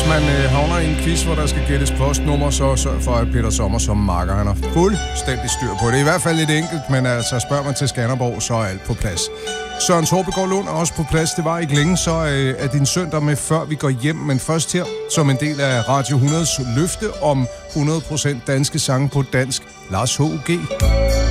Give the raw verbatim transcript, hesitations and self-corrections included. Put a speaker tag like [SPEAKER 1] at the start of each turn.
[SPEAKER 1] Hvis man øh, havner i en quiz, hvor der skal gættes postnummer, så sørg for, at Peter Sommer som makker, han har fuldstændig styr på det. I hvert fald lidt enkelt, men altså spørger man til Skanderborg, så er alt på plads. Søren Torbegaard Lund er også på plads. Det var ikke længe, så øh, er din søndag med, før vi går hjem. Men først her, som en del af Radio hundredes løfte om hundrede procent danske sange på dansk, Lars H U G